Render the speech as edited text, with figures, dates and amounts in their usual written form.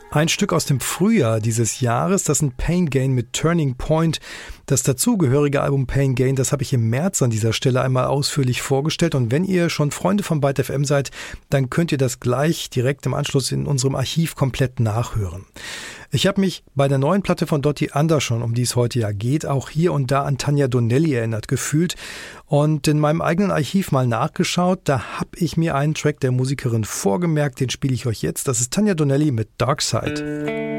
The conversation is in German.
Ein Stück aus dem Frühjahr dieses Jahres, das sind Pain Gain mit Turning Point. Das dazugehörige Album Pain Gain, das habe ich im März an dieser Stelle einmal ausführlich vorgestellt. Und wenn ihr schon Freunde von Byte FM seid, dann könnt ihr das gleich direkt im Anschluss in unserem Archiv komplett nachhören. Ich habe mich bei der neuen Platte von Dottie Andersson, um die es heute ja geht, auch hier und da an Tanja Donelly erinnert gefühlt und in meinem eigenen Archiv mal nachgeschaut. Da habe ich mir einen Track der Musikerin vorgemerkt, den spiele ich euch jetzt. Das ist Tanja Donelly mit Dark Side.